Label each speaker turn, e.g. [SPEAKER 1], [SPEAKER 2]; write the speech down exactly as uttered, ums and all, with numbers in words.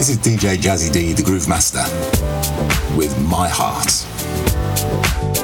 [SPEAKER 1] This is D J Jazzy D, the Groove Master, with My Heart.